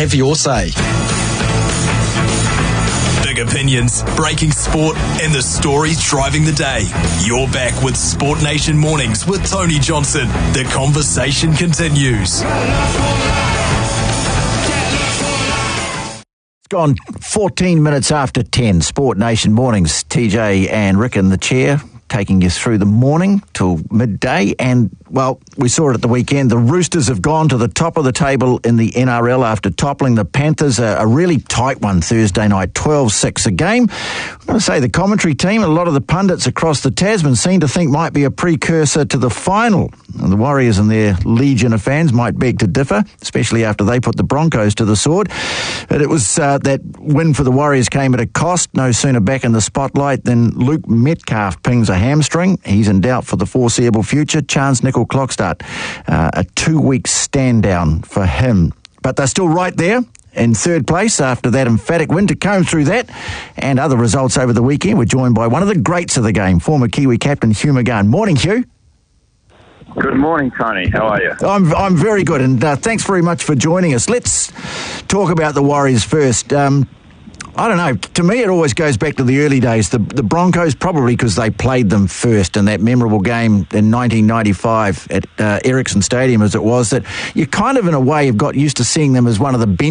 have your say. Big opinions, breaking sport, and the stories driving the day. You're back with Sport Nation Mornings with Tony Johnson. The conversation continues. It's gone 14 minutes after 10. Sport Nation Mornings. TJ and Rick in the chair, taking you through the morning till midday. And, well, we saw it at the weekend. The Roosters have gone to the top of the table in the NRL after toppling the Panthers. A really tight one Thursday night, 12-6 a game. I'm going to say the commentary team, a lot of the pundits across the Tasman seem to think might be a precursor to the final. And the Warriors and their legion of fans might beg to differ, especially after they put the Broncos to the sword. But it was that win for the Warriors came at a cost. No sooner back in the spotlight than Luke Metcalf pings a hamstring. He's in doubt for the foreseeable future. Chance Nickel-Clockstart, a 2-week stand down for him. But they're still right there in third place after that emphatic win. To comb through that and other results over the weekend, we're joined by one of the greats of the game, former Kiwi captain Hugh McGahn. Morning, Hugh. Good morning, Tony. How are you? I'm very good, and thanks very much for joining us. Let's talk about the Warriors first. I don't know. To me, it always goes back to the early days. The Broncos, probably because they played them first in that memorable game in 1995 at Ericsson Stadium, as it was, that you kind of, in a way, have got used to seeing them as one of the bench